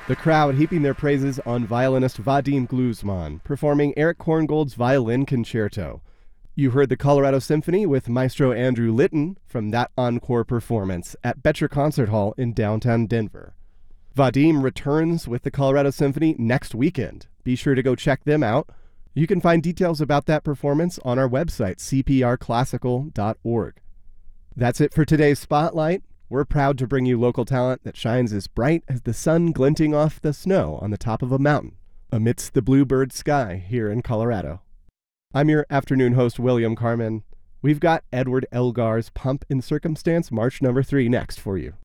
The crowd heaping their praises on violinist Vadim Gluzman, performing Eric Korngold's Violin Concerto. You heard the Colorado Symphony with Maestro Andrew Litton from that encore performance at Betcher Concert Hall in downtown Denver. Vadim returns with the Colorado Symphony next weekend. Be sure to go check them out. You can find details about that performance on our website, cprclassical.org. That's it for today's Spotlight. We're proud to bring you local talent that shines as bright as the sun glinting off the snow on the top of a mountain amidst the bluebird sky here in Colorado. I'm your afternoon host, William Carmen. We've got Edward Elgar's Pomp and Circumstance March No. 3 next for you.